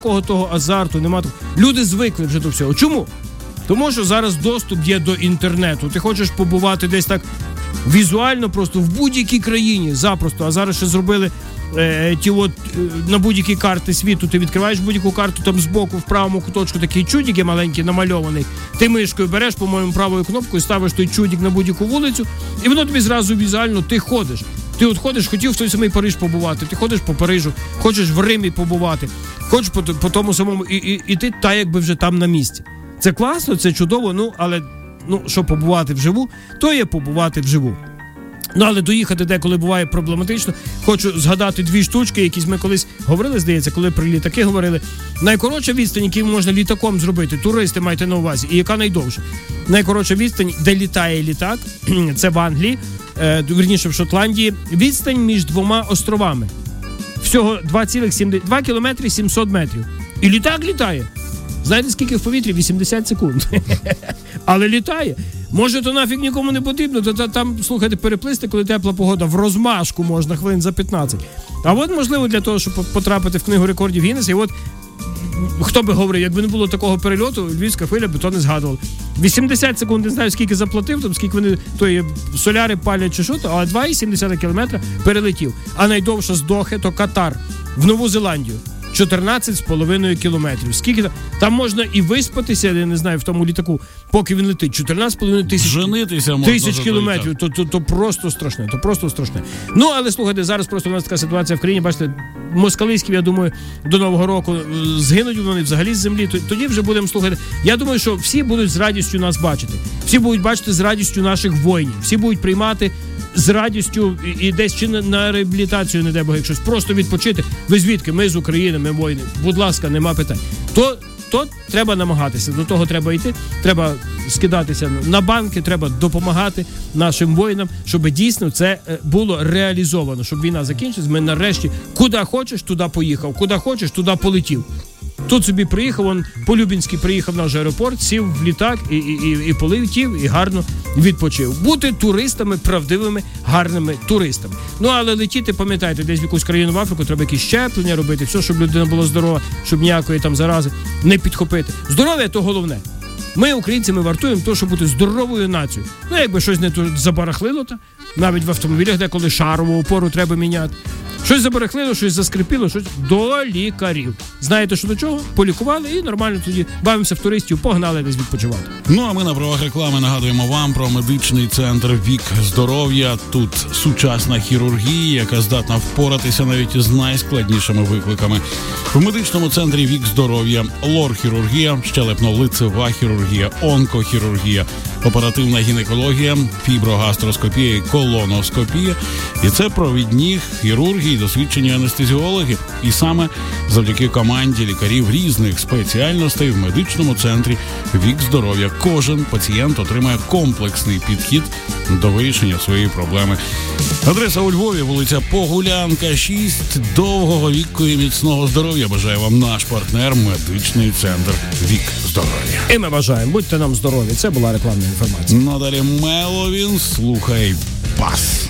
того азарту, нема того. Люди звикли вже до всього. Чому? Тому що зараз доступ є до інтернету. Ти хочеш побувати десь так візуально просто в будь-якій країні, запросто. А зараз ще зробили на будь-які карти світу. Ти відкриваєш будь-яку карту, там збоку, в правому куточку такий чудик є маленький, намальований. Ти мишкою береш, по-моєму, правою кнопкою, ставиш той чудик на будь-яку вулицю, і воно тобі зразу візуально, ти ходиш. Ти от ходиш, хотів в той самий Париж побувати, ти ходиш по Парижу, хочеш в Римі побувати, хочеш по тому самому, і ти якби вже там на місці. Це класно, це чудово, але щоб побувати вживу, то є побувати вживу. Але доїхати деколи буває проблематично. Хочу згадати 2 штучки, які ми колись говорили, здається, коли про літаки говорили. Найкоротша відстань, яку можна літаком зробити, туристи маєте на увазі, і яка найдовша? Найкоротша відстань, де літає літак, це в Англії, вірніше в Шотландії, відстань між 2 островами. Всього 2 кілометри 700 метрів. І літак літає. Знаєте, скільки в повітрі? 80 секунд. Але літає. Може, то нафіг нікому не потрібно, то там, слухайте, переплисти, коли тепла погода, в розмашку можна хвилин за 15. А от, можливо, для того, щоб потрапити в книгу рекордів Гіннеса, і от, хто би говорив, якби не було такого перельоту, львівська хвиля би то не згадувала. 80 секунд, не знаю, скільки заплатив, там, скільки вони соляри палять чи що, але 2,7 кілометра перелетів. А найдовша з Дохи, то Катар, в Нову Зеландію. 14,5 кілометрів. Скільки там можна і виспатися, я не знаю, в тому літаку, поки він летить. 14,5 тисяч кілометрів. То просто страшне, то просто страшне. Але слухайте, зараз просто у нас така ситуація в країні, бачите, москалиськів, я думаю, до Нового року згинуть вони взагалі з землі. Тоді вже будемо слухати. Я думаю, що всі будуть з радістю нас бачити. Всі будуть бачити з радістю наших воїнів. Всі будуть приймати з радістю і десь чи на реабілітацію, не дай Бог, якщо просто відпочити. Ви звідки? Ми з України, ми воїни. Будь ласка, нема питань. То треба намагатися, до того треба йти, треба скидатися на банки, треба допомагати нашим воїнам, щоб дійсно це було реалізовано, щоб війна закінчилась, ми нарешті куди хочеш, туди поїхав, куди хочеш, туди полетів. Тут собі приїхав, по-любінськи приїхав на наш аеропорт, сів в літак і полетів, і гарно відпочив. Бути туристами, правдивими, гарними туристами. Але летіти, пам'ятайте, десь в якусь країну в Африку, треба якісь щеплення робити, все, щоб людина була здорова, щоб ніякої там зарази не підхопити. Здоров'я – то головне. Ми, українці, ми вартуємо того, щоб бути здоровою нацією. Якби щось не забарахлило, навіть в автомобілях деколи шарову опору треба міняти. Щось забарахлило, щось заскрипіло, щось до лікарів. Знаєте, що до чого? Полікували і нормально тоді бавимося в туристів, погнали десь відпочивати. А ми на правах реклами нагадуємо вам про медичний центр «Вік здоров'я». Тут сучасна хірургія, яка здатна впоратися навіть із найскладнішими викликами. В медичному центрі «Вік здоров'я» лор-хірургія, щелепно-лицева хірургія, онкохірургія, оперативна гінекологія, фіброгастроскопія і колоноскопія. І це провідні хірурги і досвідчені анестезіологи. І саме завдяки команді лікарів різних спеціальностей в медичному центрі «Вік здоров'я» кожен пацієнт отримає комплексний підхід до вирішення своєї проблеми. Адреса у Львові, вулиця Погулянка, 6. Довгого віку і міцного здоров'я бажає вам наш партнер медичний центр «Вік здоров'я». І ми бажаємо, будьте нам здорові. Це була рекламна інформація. Далі Меловін, слухай бас.